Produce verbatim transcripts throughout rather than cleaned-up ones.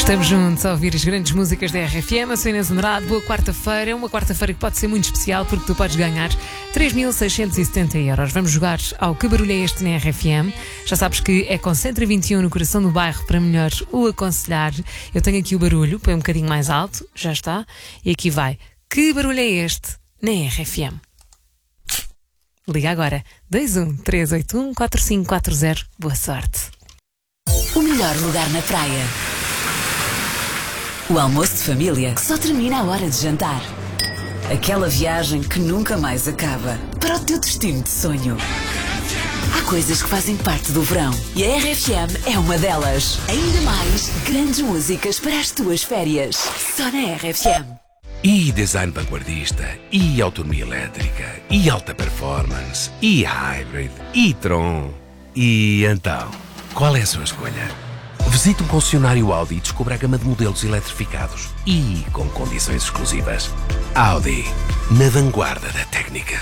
Estamos juntos a ouvir as grandes músicas da R F M. Eu sou Inês Andrade. Boa quarta-feira. É uma quarta-feira que pode ser muito especial porque tu podes ganhar três mil seiscentos e setenta euros. Vamos jogar ao Que Barulho é Este na R F M. Já sabes que é com cento e vinte e um no coração do bairro para melhor o aconselhar. Eu tenho aqui o barulho, põe um bocadinho mais alto, já está. E aqui vai. Que barulho é este na R F M? Liga agora. dois um três oito um quatro cinco quatro zero. Boa sorte. O melhor lugar na praia. O almoço de família que só termina à hora de jantar. Aquela viagem que nunca mais acaba para o teu destino de sonho. Há coisas que fazem parte do verão e a R F M é uma delas. Ainda mais grandes músicas para as tuas férias. Só na R F M. E design vanguardista, e autonomia elétrica, e alta performance, e hybrid, e Tron. E então, qual é a sua escolha? Visite um concessionário Audi e descubra a gama de modelos eletrificados e com condições exclusivas. Audi, na vanguarda da técnica.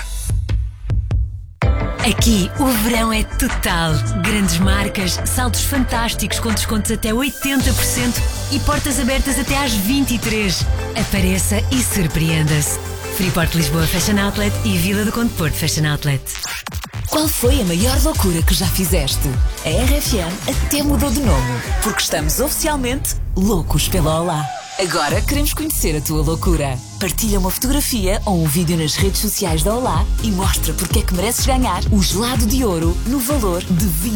Aqui o verão é total. Grandes marcas, saltos fantásticos com descontos até oitenta por cento e portas abertas até às vinte e três. Apareça e surpreenda-se. Freeport Lisboa Fashion Outlet e Vila do Conde Porto Fashion Outlet. Qual foi a maior loucura que já fizeste? A R F M até mudou de nome, porque estamos oficialmente loucos pela Olá. Agora queremos conhecer a tua loucura. Partilha uma fotografia ou um vídeo nas redes sociais da Olá e mostra porque é que mereces ganhar o gelado de ouro no valor de vinte